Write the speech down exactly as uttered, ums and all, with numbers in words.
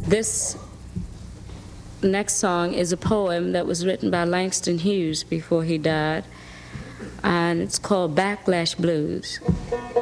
This next song is a poem that was written by Langston Hughes before he died, and it's called Backlash Blues.